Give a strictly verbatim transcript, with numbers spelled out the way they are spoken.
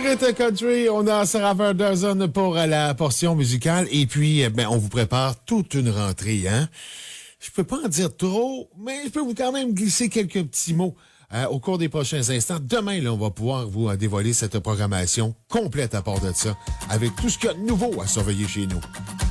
Spirit Country, on a Sarah Federson pour la portion musicale. Et puis, ben, on vous prépare toute une rentrée, hein. Je peux pas en dire trop, mais je peux vous quand même glisser quelques petits mots euh, au cours des prochains instants. Demain, là, on va pouvoir vous euh, dévoiler cette programmation complète à part de ça, avec tout ce qu'il y a de nouveau à surveiller chez nous.